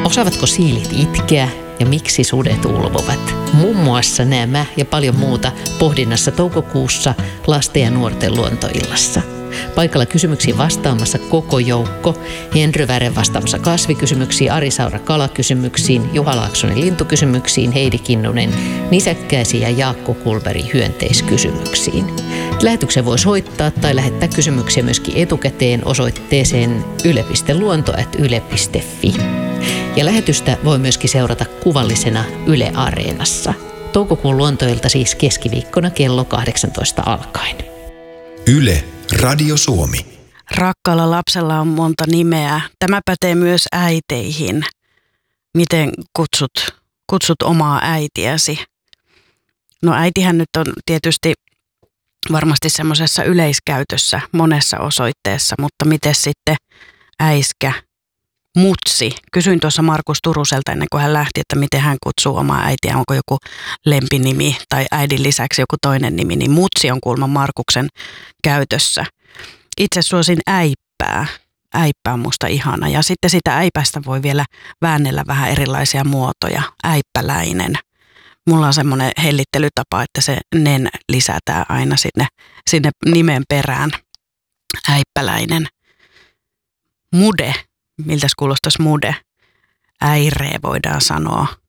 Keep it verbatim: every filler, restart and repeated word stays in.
Osaavatko siilit itkeä ja miksi sudet ulvovat? Muun muassa nämä ja paljon muuta pohdinnassa toukokuussa lasten ja nuorten luontoillassa. Paikalla kysymyksiin vastaamassa koko joukko. Henry Väre vastaamassa kasvikysymyksiin, Ari Saura kalakysymyksiin, Juha Laaksonen lintukysymyksiin, Heidi Kinnunen nisäkkäisiin ja Jaakko Kulberi hyönteiskysymyksiin. Lähetyksen voi soittaa tai lähettää kysymyksiä myöskin etukäteen osoitteeseen yle piste luonto ät yle piste fi. Ja lähetystä voi myöskin seurata kuvallisena Yle Areenassa. Toukokuun luontoilta siis keskiviikkona kello kahdeksantoista alkaen. Yle Radio Suomi. Rakkaalla lapsella on monta nimeä. Tämä pätee myös äiteihin. Miten kutsut, kutsut omaa äitiäsi? No äitihän nyt on tietysti varmasti semmoisessa yleiskäytössä monessa osoitteessa, mutta miten sitten äiskä, mutsi? Kysyin tuossa Markus Turuselta ennen kuin hän lähti, että miten hän kutsuu omaa äitiä. Onko joku lempinimi tai äidin lisäksi joku toinen nimi, niin mutsi on kuulemma Markuksen käytössä. Itse suosin äippää. Äippä on musta ihana. Ja sitten sitä äipästä voi vielä väännellä vähän erilaisia muotoja. Äippäläinen. Mulla on semmoinen hellittelytapa, että se nen lisätään aina sinne, sinne nimen perään. Äippäläinen. Mude. Miltäs kuulostaisi mude? Äiree voidaan sanoa.